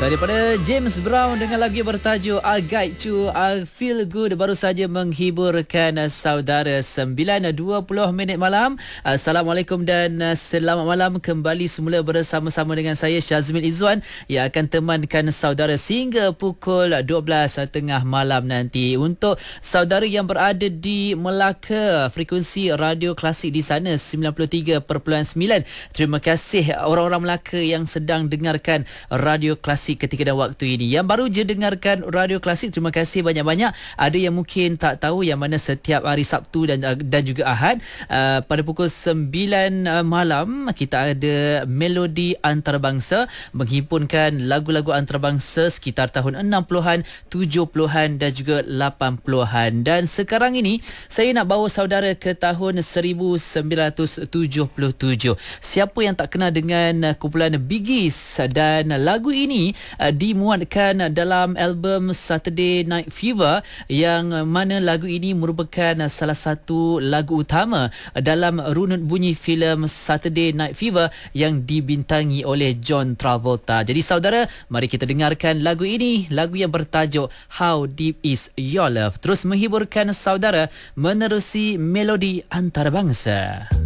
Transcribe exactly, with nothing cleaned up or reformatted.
Daripada James Brown dengan lagu bertajuk I Guide to I Feel Good baru saja menghiburkan saudara. Sembilan dua puluh minit malam. Assalamualaikum dan selamat malam. Kembali semula bersama-sama dengan saya Syazmin Izzuan yang akan temankan saudara sehingga pukul dua belas tiga puluh malam nanti. Untuk saudara yang berada di Melaka, frekuensi radio klasik di sana sembilan puluh tiga perpuluhan sembilan. Terima kasih orang-orang Melaka yang sedang dengarkan radio klasik ketika dan waktu ini. Yang baru je dengarkan radio klasik, terima kasih banyak-banyak. Ada yang mungkin tak tahu yang mana setiap hari Sabtu dan dan juga Ahad uh, pada pukul sembilan uh, malam kita ada Melodi Antarabangsa menghimpunkan lagu-lagu antarabangsa sekitar tahun enam puluhan, tujuh puluhan dan juga lapan puluhan. Dan sekarang ini saya nak bawa saudara ke tahun seribu sembilan ratus tujuh puluh tujuh. Siapa yang tak kenal dengan uh, kumpulan Bee Gees, dan lagu ini Uh, dimuatkan dalam album Saturday Night Fever, yang mana lagu ini merupakan uh, salah satu lagu utama uh, dalam runut bunyi filem Saturday Night Fever yang dibintangi oleh John Travolta. Jadi saudara, mari kita dengarkan lagu ini, lagu yang bertajuk How Deep Is Your Love. Terus menghiburkan saudara menerusi Melodi Antarabangsa.